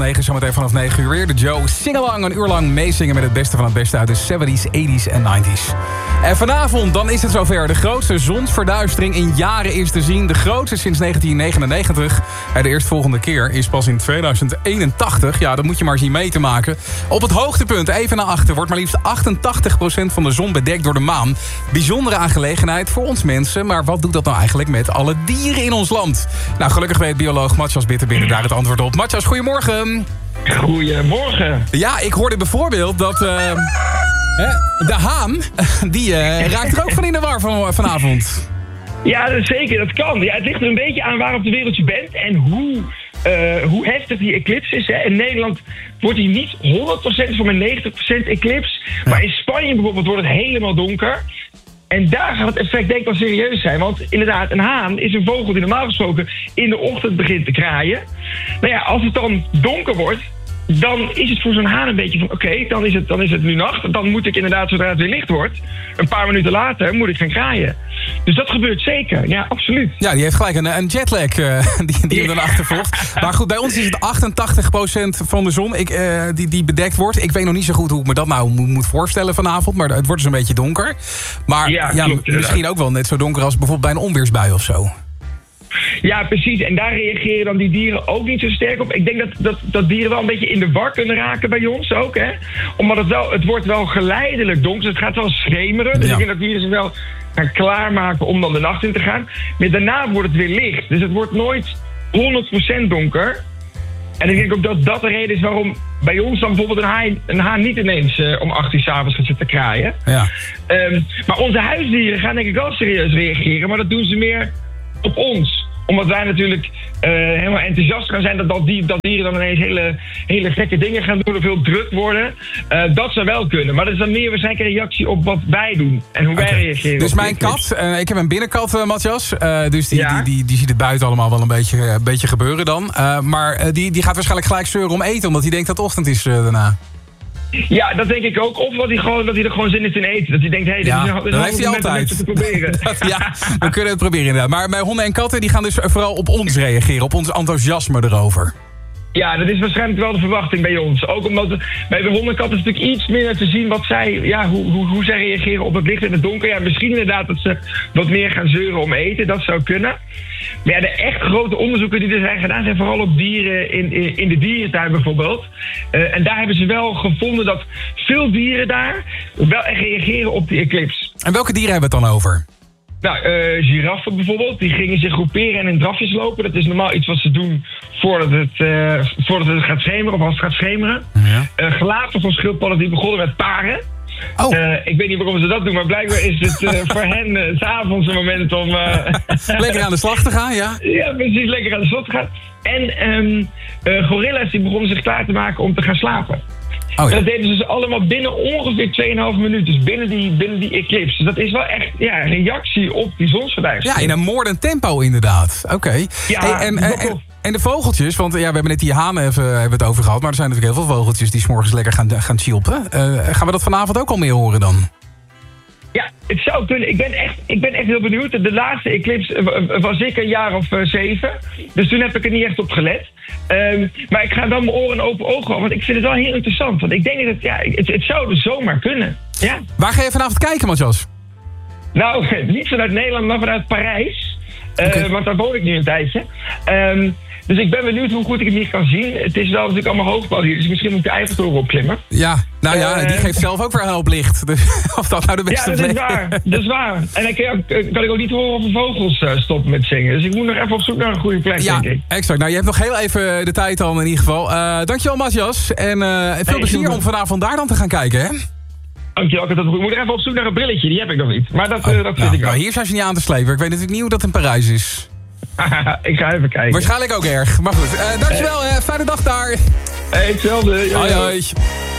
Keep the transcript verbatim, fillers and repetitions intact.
negen, zometeen vanaf negen uur weer. De Joe Singalong, een uur lang meezingen met het beste van het beste uit de zeventies, tachtiger en negentiger. En vanavond, dan is het zover. De grootste zonsverduistering in jaren is te zien. De grootste sinds negentien negenennegentig. En de eerstvolgende keer is pas in tweeduizend eenentachtig. Ja, dat moet je maar zien mee te maken. Op het hoogtepunt, even naar achter, wordt maar liefst achtentachtig procent van de zon bedekt door de maan. Bijzondere aangelegenheid voor ons mensen. Maar wat doet dat nou eigenlijk met alle dieren in ons land? Nou, gelukkig weet bioloog Matthias Bitterbinder daar het antwoord op. Matthias, goedemorgen. Goedemorgen. Ja, ik hoorde bijvoorbeeld dat uh, de haan, die uh, raakt er ook van in de war van, vanavond. Ja, dat zeker, dat kan. Ja, het ligt er een beetje aan waar op de wereld je bent en hoe, uh, hoe heftig die eclipse is. Hè. In Nederland wordt die niet honderd procent voor maar negentig procent eclipse. Maar in Spanje bijvoorbeeld wordt het helemaal donker. En daar gaat het effect denk ik wel serieus zijn. Want inderdaad, een haan is een vogel die normaal gesproken in de ochtend begint te kraaien. Nou ja, als het dan donker wordt, dan is het voor zo'n haan een beetje van oké, okay, dan, is het, dan is het nu nacht. Dan moet ik inderdaad, zodra het weer licht wordt, een paar minuten later moet ik gaan kraaien. Dus dat gebeurt zeker, ja, absoluut. Ja, die heeft gelijk een, een jetlag uh, die, die hem dan achtervolgt. Maar goed, bij ons is het achtentachtig procent van de zon ik, uh, die, die bedekt wordt. Ik weet nog niet zo goed hoe ik me dat nou moet, moet voorstellen vanavond. Maar het wordt dus een beetje donker. Maar ja, ja, klopt, misschien ook wel net zo donker als bijvoorbeeld bij een onweersbui of zo. Ja, precies. En daar reageren dan die dieren ook niet zo sterk op. Ik denk dat, dat, dat dieren wel een beetje in de war kunnen raken bij ons ook, hè. Omdat het wel, het wordt wel geleidelijk donker. Dus het gaat wel schemeren. Dus ja. Ik denk dat dieren zich wel gaan klaarmaken om dan de nacht in te gaan. Maar daarna wordt het weer licht. Dus het wordt nooit honderd procent donker. En ik denk ook dat dat de reden is waarom bij ons dan bijvoorbeeld een haan, een haan niet ineens uh, om acht uur 's avonds gaat zitten kraaien. Ja. Um, maar onze huisdieren gaan denk ik wel serieus reageren. Maar dat doen ze meer op ons. Omdat wij natuurlijk uh, helemaal enthousiast gaan zijn dat, dat, die, dat dieren dan ineens hele, hele gekke dingen gaan doen of heel druk worden. Uh, dat zou wel kunnen. Maar dat is dan meer waarschijnlijk een reactie op wat wij doen en hoe okay. wij reageren. Dus mijn kat, uh, ik heb een binnenkat, uh, Matthias. Uh, dus die, ja. die, die, die ziet het buiten allemaal wel een beetje, uh, beetje gebeuren dan. Uh, maar uh, die, die gaat waarschijnlijk gelijk zeuren om eten, omdat hij denkt dat het ochtend is uh, daarna. Ja, dat denk ik ook. Of dat hij, gewoon, dat hij er gewoon zin heeft in eten. Dat hij denkt, hé, hey, dit ja, is een, dit dat heeft hij altijd. Te proberen. dat, ja, we kunnen het proberen inderdaad. Maar mijn honden en katten die gaan dus vooral op ons reageren. Op ons enthousiasme erover. Ja, dat is waarschijnlijk wel de verwachting bij ons. Ook omdat bij de honden en katten is natuurlijk iets minder te zien wat zij, ja, hoe, hoe, hoe zij reageren op het licht in het donker. Ja, misschien inderdaad dat ze wat meer gaan zeuren om eten. Dat zou kunnen. Maar ja, de echt grote onderzoeken die er zijn gedaan zijn vooral op dieren in, in, in de dierentuin bijvoorbeeld. Uh, en daar hebben ze wel gevonden dat veel dieren daar wel echt reageren op die eclipse. En welke dieren hebben we het dan over? Nou, uh, giraffen bijvoorbeeld, die gingen zich groeperen en in drafjes lopen. Dat is normaal iets wat ze doen voordat het, uh, voordat het gaat schemeren of als het gaat schemeren. Ja. Uh, gelaten van schildpadden die begonnen met paren. Oh. Uh, ik weet niet waarom ze dat doen, maar blijkbaar is het uh, voor hen uh, 's avonds een moment om... Uh, lekker aan de slag te gaan, ja? Ja, precies, lekker aan de slag te gaan. En um, uh, gorilla's die begonnen zich klaar te maken om te gaan slapen. Oh, ja. En dat deden ze dus allemaal binnen ongeveer twee komma vijf minuten. Dus binnen die, binnen die eclipse. Dus dat is wel echt ja, een reactie op die zonsverduistering. Ja, in een moordend tempo inderdaad. Oké. Okay. Ja, hey, en, en, en, en de vogeltjes, want ja, we hebben net die hanen even, hebben we het over gehad. Maar er zijn natuurlijk heel veel vogeltjes die 's morgens lekker gaan, gaan chilpen. Uh, gaan we dat vanavond ook al meer horen dan? Ja, het zou kunnen. Ik ben echt, ik ben echt heel benieuwd. De laatste eclipse was ik een jaar of uh, zeven. Dus toen heb ik er niet echt op gelet. Um, maar ik ga dan mijn oren open ogen houden. Want ik vind het wel heel interessant. Want ik denk dat het, ja, het, het zou dus zomaar kunnen. Ja. Waar ga je vanavond kijken, Matthias? Nou, niet vanuit Nederland, maar vanuit Parijs. Uh, okay. Want daar woon ik nu een tijdje. Um, Dus ik ben benieuwd hoe goed ik het hier kan zien. Het is wel natuurlijk allemaal hoogbouw hier, dus misschien moet ik de Eiffeltoren opklimmen. Ja, nou ja, uh, die geeft zelf ook weer een hoop licht. Dus of dat nou de beste ja, dat is waar. Dat is waar. En dan kan, kan ik ook niet horen of de vogels uh, stoppen met zingen. Dus ik moet nog even op zoek naar een goede plek, ja, denk ik. Exact. Nou, je hebt nog heel even de tijd dan in ieder geval. Uh, dankjewel, Matthias. En uh, veel hey, plezier om vanavond daar dan te gaan kijken, hè? Dankjewel, ik, dat, ik moet er even op zoek naar een brilletje. Die heb ik nog niet. Maar dat, oh, uh, dat nou, vind ik wel. Nou, hier zijn ze niet aan te slepen. Ik weet natuurlijk niet hoe dat in Parijs is. Ik ga even kijken. Waarschijnlijk ook erg. Maar goed, uh, dankjewel. Hey. Fijne dag daar. Hey, hetzelfde. Hoi, hoi.